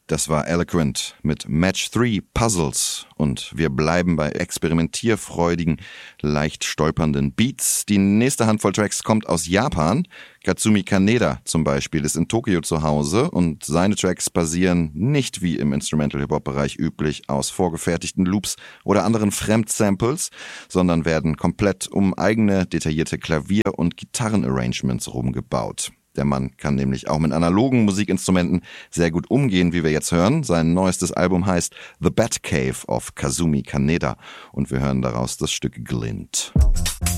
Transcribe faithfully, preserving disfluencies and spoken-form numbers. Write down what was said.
Das war Eloquent mit Match drei Puzzles und wir bleiben bei experimentierfreudigen, leicht stolpernden Beats. Die nächste Handvoll Tracks kommt aus Japan. Katsumi Kaneda zum Beispiel ist in Tokio zu Hause und seine Tracks basieren nicht wie im Instrumental-Hip-Hop-Bereich üblich aus vorgefertigten Loops oder anderen Fremdsamples, sondern werden komplett um eigene detaillierte Klavier- und Gitarrenarrangements rumgebaut. Der Mann kann nämlich auch mit analogen Musikinstrumenten sehr gut umgehen, wie wir jetzt hören. Sein neuestes Album heißt The Bat Cave of Kazumi Kaneda und wir hören daraus das Stück Glint.